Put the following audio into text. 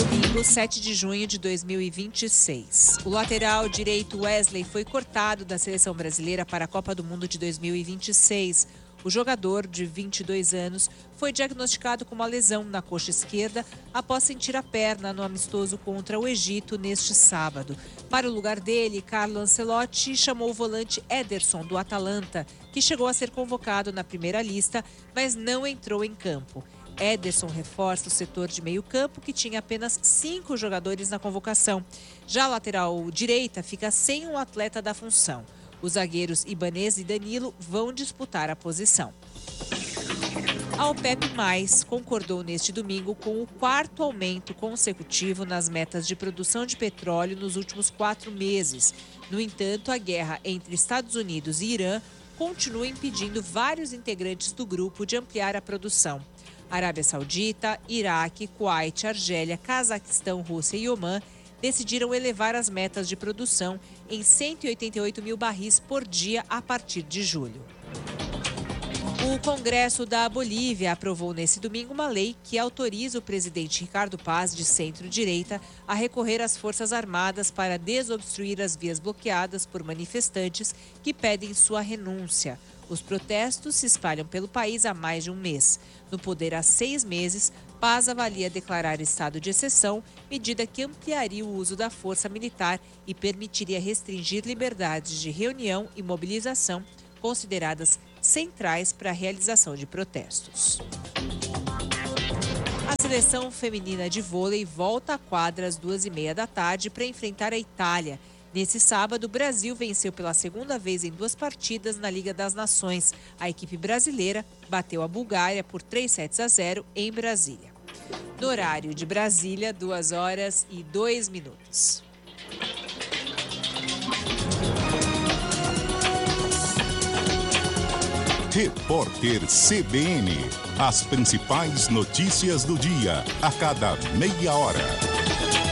Domingo, 7 de junho de 2026. O lateral direito Wesley foi cortado da seleção brasileira para a Copa do Mundo de 2026. O jogador, de 22 anos, foi diagnosticado com uma lesão na coxa esquerda após sentir a perna no amistoso contra o Egito neste sábado. Para o lugar dele, Carlo Ancelotti chamou o volante Ederson, do Atalanta, que chegou a ser convocado na primeira lista, mas não entrou em campo. Ederson reforça o setor de meio-campo, que tinha apenas 5 jogadores na convocação. Já a lateral direita fica sem um atleta da função. Os zagueiros Ibanez e Danilo vão disputar a posição. A OPEP+, concordou neste domingo com o 4º aumento consecutivo nas metas de produção de petróleo nos últimos 4 meses. No entanto, a guerra entre Estados Unidos e Irã continua impedindo vários integrantes do grupo de ampliar a produção. Arábia Saudita, Iraque, Kuwait, Argélia, Cazaquistão, Rússia e Omã decidiram elevar as metas de produção em 188 mil barris por dia a partir de julho. O Congresso da Bolívia aprovou nesse domingo uma lei que autoriza o presidente Ricardo Paz, de centro-direita, a recorrer às Forças Armadas para desobstruir as vias bloqueadas por manifestantes que pedem sua renúncia. Os protestos se espalham pelo país há mais de um mês. No poder há 6 meses, Paz avalia declarar estado de exceção, medida que ampliaria o uso da força militar e permitiria restringir liberdades de reunião e mobilização, consideradas centrais para a realização de protestos. A seleção feminina de vôlei volta à quadra às 2h30 da tarde para enfrentar a Itália. Nesse sábado, o Brasil venceu pela 2ª vez em 2 partidas na Liga das Nações. A equipe brasileira bateu a Bulgária por 3-0 em Brasília. No horário de Brasília, 2h02. Repórter CBN. As principais notícias do dia, a cada meia hora.